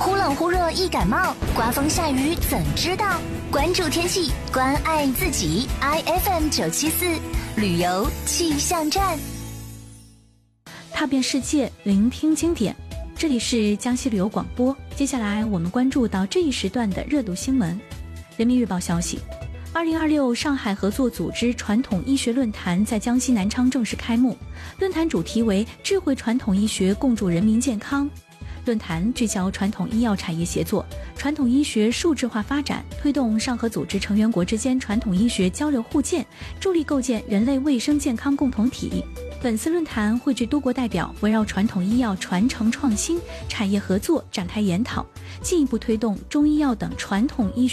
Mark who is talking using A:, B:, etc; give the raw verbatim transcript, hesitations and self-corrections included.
A: 忽冷忽热易感冒，刮风下雨怎知道？关注天气，关爱自己。I F M 九七四旅游气象站，
B: 踏遍世界，聆听经典。这里是江西旅游广播。接下来我们关注到这一时段的热度新闻。人民日报消息，二零二六上海合作组织传统医学论坛在江西南昌正式开幕。论坛主题为智慧传统医学共筑人民健康。论坛聚焦传统医药产业协作、传统医学数字化发展，推动上合组织成员国之间传统医学交流互鉴，助力构建人类卫生健康共同体。本次论坛汇聚多国代表，围绕传统医药传承创新、产业合作展开研讨，进一步推动中医药等传统医学